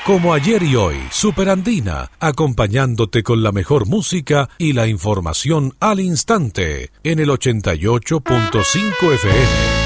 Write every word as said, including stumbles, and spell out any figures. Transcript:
Como ayer y hoy, Superandina, acompañándote con la mejor música y la información al instante, en el ochenta y ocho punto cinco F M.